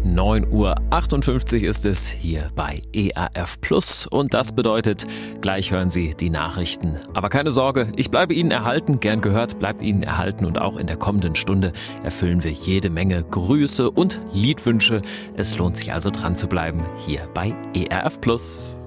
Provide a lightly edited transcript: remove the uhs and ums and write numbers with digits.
9:58 Uhr ist es hier bei ERF Plus und das bedeutet, gleich hören Sie die Nachrichten. Aber keine Sorge, ich bleibe Ihnen erhalten, gern gehört, bleibt Ihnen erhalten und auch in der kommenden Stunde erfüllen wir jede Menge Grüße und Liedwünsche. Es lohnt sich also dran zu bleiben hier bei ERF Plus.